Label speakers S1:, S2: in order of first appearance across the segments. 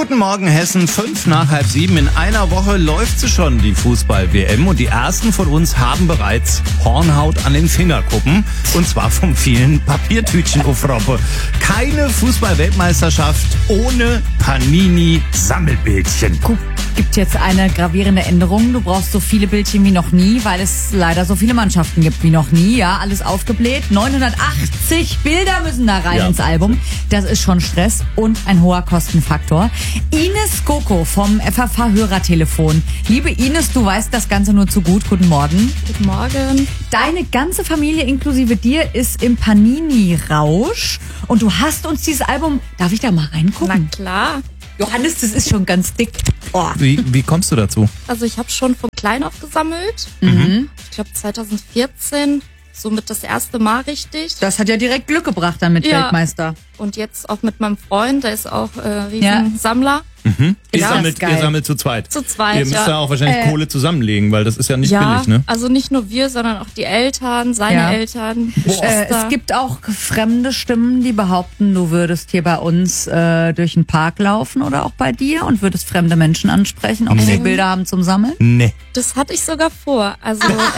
S1: Guten Morgen Hessen, 6:05. In einer Woche läuft sie schon, die Fußball-WM. Und die ersten von uns haben bereits Hornhaut an den Fingerkuppen. Und zwar vom vielen Papiertütchen auf Roppe. Keine Fußball-Weltmeisterschaft ohne Panini-Sammelbildchen.
S2: Gibt jetzt eine gravierende Änderung. Du brauchst so viele Bildchen wie noch nie, weil es leider so viele Mannschaften gibt wie noch nie. Ja, alles aufgebläht. 980 Bilder müssen da rein ins Album. Das ist schon Stress und ein hoher Kostenfaktor. Ines Koko vom FFH-Hörertelefon. Liebe Ines, du weißt das Ganze nur zu gut. Guten Morgen.
S3: Guten Morgen.
S2: Deine ganze Familie inklusive dir ist im Panini-Rausch. Und du hast uns dieses Album... Darf ich da mal reingucken?
S3: Na klar.
S2: Johannes, das ist schon ganz dick. Oh.
S1: Wie kommst du dazu?
S3: Also ich habe schon von klein auf gesammelt. Ich glaube 2014, somit das erste Mal richtig.
S2: Das hat ja direkt Glück gebracht dann mit Weltmeister.
S3: Und jetzt auch mit meinem Freund, der ist auch Riesensammler.
S1: Ihr
S2: Ja,
S1: sammelt zu zweit.
S3: Zu zweit,
S1: Ihr müsst ja auch wahrscheinlich Kohle zusammenlegen, weil das ist ja nicht billig, ne?
S3: Also nicht nur wir, sondern auch die Eltern, seine Eltern,
S2: Es gibt auch fremde Stimmen, die behaupten, du würdest hier bei uns durch den Park laufen oder auch bei dir und würdest fremde Menschen ansprechen, ob sie Bilder haben zum Sammeln.
S1: Nee.
S3: Das hatte ich sogar vor. Also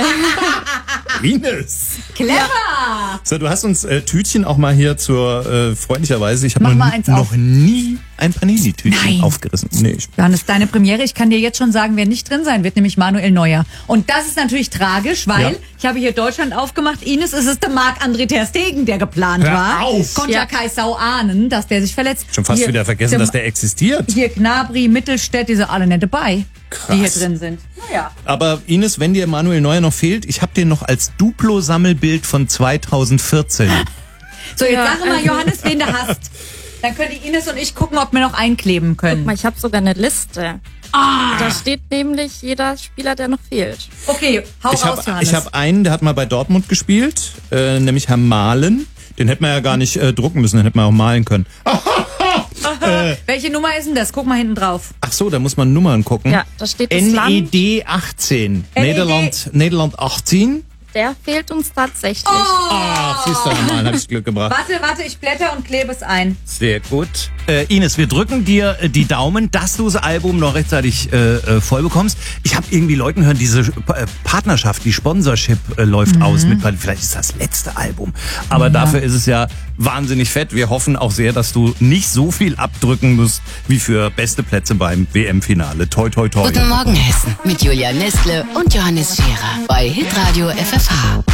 S1: Ines.
S2: Clever!
S1: So, du hast uns Tütchen auch mal hier zur freundlicherweise. Ich habe
S2: Mach mal eins auf.
S1: noch nie ein Panini-Tütchen aufgerissen. Nee,
S2: Johannes, deine Premiere, ich kann dir jetzt schon sagen, wer nicht drin sein wird, nämlich Manuel Neuer. Und das ist natürlich tragisch, weil ich habe hier Deutschland aufgemacht. Ines, es ist der Marc-André ter Stegen, der geplant war.
S1: Auf.
S2: Konnte ja Kai Sau ahnen, dass der sich verletzt.
S1: schon fast
S2: Hier,
S1: wieder vergessen, dass der existiert.
S2: Hier Gnabry, Mittelstädt, die sind alle nicht dabei,
S1: Krass.
S2: die hier drin sind. Naja.
S1: Aber Ines, wenn dir Manuel Neuer noch fehlt, ich habe den noch als Duplo-Sammelbild von 2014.
S2: So, jetzt sag mal, Johannes, wen du hast. Dann können die Ines und ich gucken, ob wir noch einkleben können.
S3: guck mal, ich habe sogar eine Liste. Da steht nämlich jeder Spieler, der noch fehlt.
S2: Okay, hau raus, Johannes.
S1: Ich hab einen, der hat mal bei Dortmund gespielt, nämlich Herr Mahlen. Den hätten wir ja gar nicht drucken müssen, den hätten wir auch malen können.
S2: Welche Nummer ist denn das? Guck mal hinten drauf.
S1: Ach so, da muss man Nummern gucken.
S3: Ja, da steht das Land.
S1: NED 18. Nederland 18.
S3: Der fehlt uns tatsächlich.
S1: Ah, siehst du mal, hab ich Glück gebracht.
S2: Warte, ich blätter und klebe es ein.
S1: Sehr gut. Ines, wir drücken dir die Daumen, dass du das Album noch rechtzeitig voll bekommst. Ich habe irgendwie Leuten hören, diese Partnerschaft, die Sponsorship läuft aus mit, vielleicht ist das letzte Album. Aber dafür ist es ja wahnsinnig fett. Wir hoffen auch sehr, dass du nicht so viel abdrücken musst wie für beste Plätze beim WM-Finale. Toi, toi, toi.
S4: Guten Morgen Hessen mit Julia Nestle und Johannes Scherer bei Hitradio FFH.